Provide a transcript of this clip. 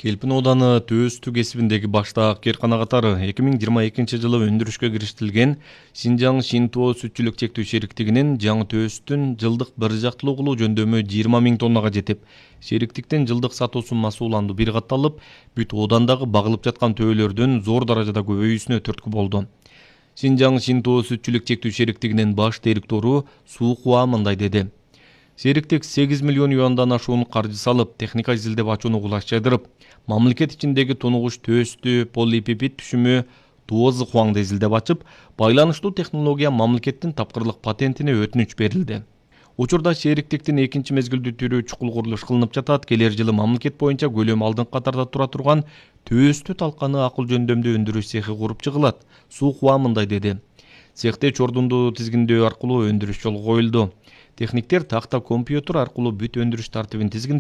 Келпин ооданы Төстү кесибиндеги баштаак кээркана катары 2022 жылы өндүрүшкө кириштирилген Синжаң Шинтоо сүтчүлүк чектөө шериктигинин жаңы Төстүн жылдык бир жактылуу кылуу жөндөмү 20 000 тоннага жетип, шериктиктин жылдык сатуусу масууланду бир катталып, бүт оодандагы багылып жаткан төөлөрдүн зор даражада көбөйүүсүнө түрткү болду. Синжаң Шинтоо сүтчүлүк чектөө шериктигинин баш директору Су Хуа мындай деди. Шериктик 8 миллион юандан ашуун каржы салып, техника изилдеп ачууну кулаш жайдырып, мамлекет ичиндеги тунугуш Төстү полипепит түшүмү Туозы Хуаңды изилдеп ачып, байланыштуу технология мамлекеттин тапкырлык патентине өтүнүч берилди. Учурда шериктиктин экинчи мезгилдүү түрү чукул курулуш кылынып жатат. Келер жылы мамлекет боюнча көлөмү алдыңкы катарда тура турган Төстү талканы акыл жөндөмдүү өндүрүш цехи куруп чыгылат. Су Хуа мындай деди. Цехте чордунду тизгиндөө аркылуу өндүрүш жолго коюлду. Техниктер такта компьютер аркылуу бүт өндүрүш тартибин тизгиндеп